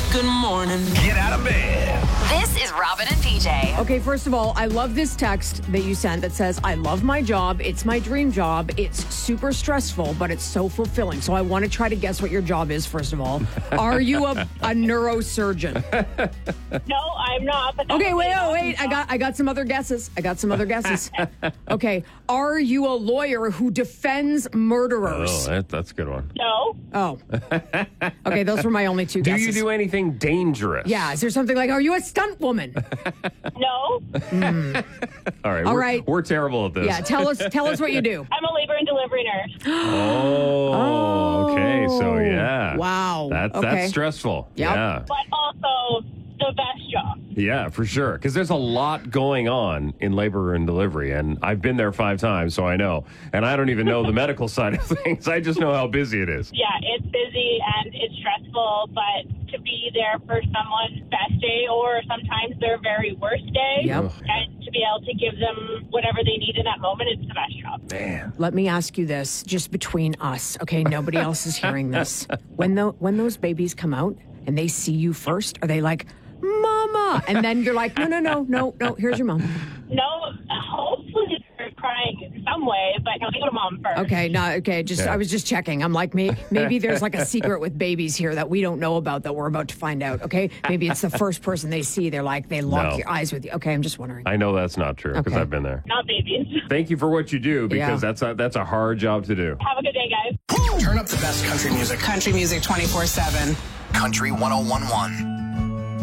Good morning. Get out of bed. This is Robin and PJ. Okay, first of all, I love this text that you sent that says, I love my job. It's my dream job. It's super stressful, but it's so fulfilling. So I want to try to guess what your job is, first of all. Are you a neurosurgeon? No, I'm not. But Okay, wait. I got some other guesses. Okay. Are you a lawyer who defends murderers? Oh, that's a good one. No. Oh. Okay, those were my only two Do guesses. you do anything dangerous? Yeah, is there something like, are you a stunt woman? No. All right. We're terrible at this. Yeah, tell us what you do. I'm a labor and delivery nurse. Oh, okay. So, yeah. Wow. That's Okay. stressful. Yep. Yeah. But also the best job. Yeah, for sure. Because there's a lot going on in labor and delivery. And I've been there 5 times, so I know. And I don't even know the medical side of things. I just know how busy it is. Yeah, it's busy and it's stressful, but to be there for someone's best day or sometimes their very worst day Yep. and to be able to give them whatever they need in that moment, it's the best job. Man. Let me ask you this, just between us, okay? Nobody else is hearing this. When those babies come out and they see you first, are they like, Mama? And then you're like, no, here's your mom. No, hopefully they're crying in some way, but no, they go to mom first. Okay, I was just checking. I'm like, maybe there's like a secret with babies here that we don't know about that we're about to find out, okay? Maybe it's the first person they see. They're like, they lock No. your eyes with you. Okay, I'm just wondering. I know that's not true because Okay. I've been there. Not babies. Thank you for what you do because Yeah. that's a hard job to do. Have a good day, guys. Turn up the best country music. Country music 24/7. Country 101.1.